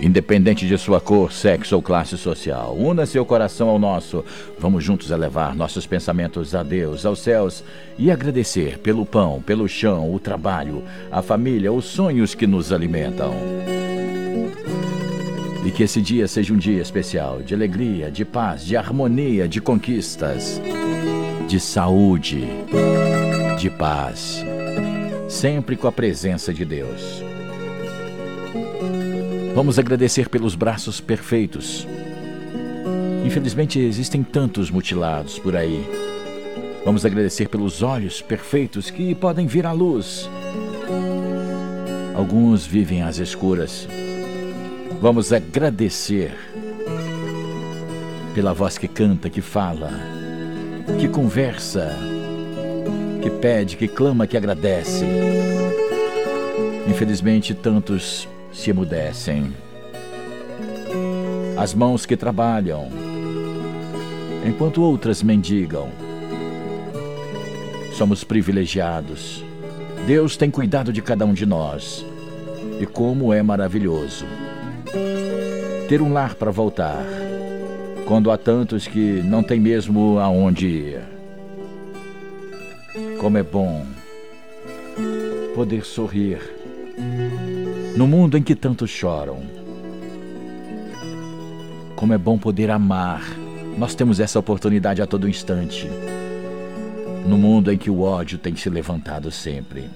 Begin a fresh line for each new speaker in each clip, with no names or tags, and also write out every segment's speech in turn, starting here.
independente de sua cor, sexo ou classe social. Una seu coração ao nosso. Vamos juntos elevar nossos pensamentos a Deus, aos céus, e agradecer pelo pão, pelo chão, o trabalho, a família, os sonhos que nos alimentam. E que esse dia seja um dia especial, de alegria, de paz, de harmonia, de conquistas, de saúde, de paz, sempre com a presença de Deus. Vamos agradecer pelos braços perfeitos. Infelizmente existem tantos mutilados por aí. Vamos agradecer pelos olhos perfeitos que podem vir à luz. Alguns vivem às escuras. Vamos agradecer pela voz que canta, que fala, que conversa, que pede, que clama, que agradece. Infelizmente tantos se emudecem. As mãos que trabalham, enquanto outras mendigam. Somos privilegiados. Deus tem cuidado de cada um de nós. E como é maravilhoso ter um lar para voltar, quando há tantos que não tem mesmo aonde ir. Como é bom poder sorrir no mundo em que tantos choram. Como é bom poder amar. Nós temos essa oportunidade a todo instante. No mundo em que o ódio tem se levantado sempre.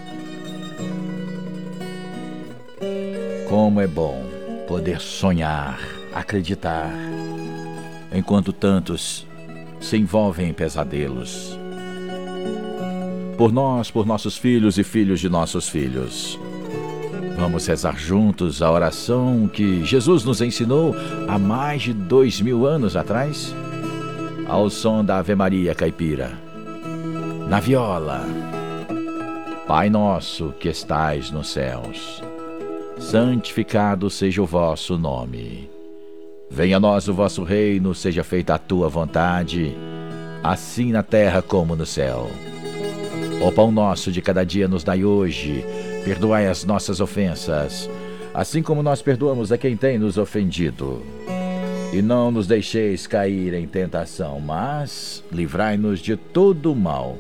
Como é bom poder sonhar, acreditar, enquanto tantos se envolvem em pesadelos. Por nós, por nossos filhos e filhos de nossos filhos. Vamos rezar juntos a oração que Jesus nos ensinou há mais de 2000 anos atrás, ao som da Ave Maria Caipira, na viola. Pai nosso que estais nos céus, santificado seja o vosso nome. Venha a nós o vosso reino, seja feita a tua vontade, assim na terra como no céu. O pão nosso de cada dia nos dai hoje. Perdoai as nossas ofensas, assim como nós perdoamos a quem tem nos ofendido. E não nos deixeis cair em tentação, mas livrai-nos de todo o mal.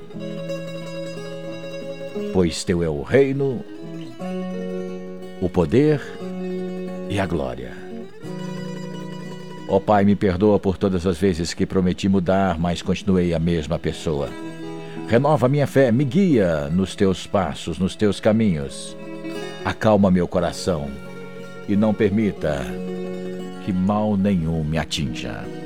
Pois teu é o reino, o poder e a glória. Ó Pai, me perdoa por todas as vezes que prometi mudar, mas continuei a mesma pessoa. Renova minha fé, me guia nos teus passos, nos teus caminhos. Acalma meu coração e não permita que mal nenhum me atinja.